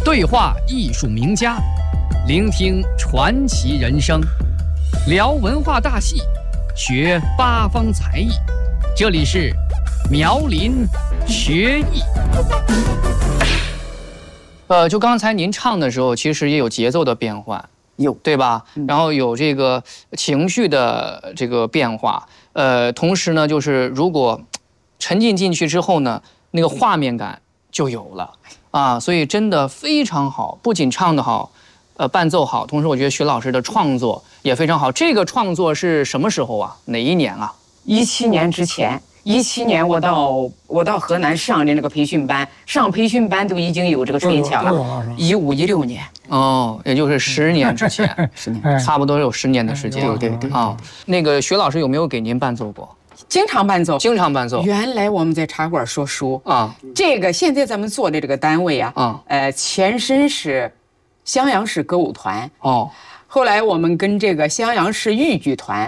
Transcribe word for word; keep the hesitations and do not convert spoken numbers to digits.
对话艺术名家，聆听传奇人生，聊文化大戏，学八方才艺。这里是苗林学艺。呃，就刚才您唱的时候，其实也有节奏的变换， 有对吧？嗯、然后有这个情绪的这个变化。呃，同时呢，就是如果沉浸进去之后呢，那个画面感就有了啊，所以真的非常好，不仅唱得好，呃，伴奏好，同时我觉得徐老师的创作也非常好。这个创作是什么时候啊？哪一年啊？ 一七年之前，一七年我到我到河南上的那个培训班，上培训班都已经有这个吹腔了。一五一六年哦，也就是十年之前， 十年， 差不多有十年的时间。 对对对啊，那个徐老师有没有给您伴奏过？ 经常伴奏， 经常伴奏。 原来我们在茶馆说书啊， 这个现在咱们做的这个单位啊， 啊， 呃，前身是襄阳市歌舞团哦， 后来我们跟这个襄阳市豫剧团